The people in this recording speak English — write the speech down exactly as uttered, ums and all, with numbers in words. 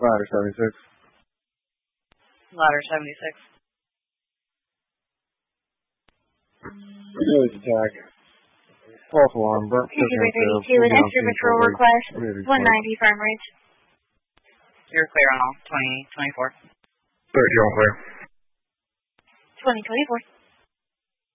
Ladder seventy-six. Ladder seventy-six. Village attack. False alarm. Burnt. P G thirty-two with extra patrol request. one ninety farm range. You're clear on all. twenty twenty-four. thirty on clear. twenty twenty-four.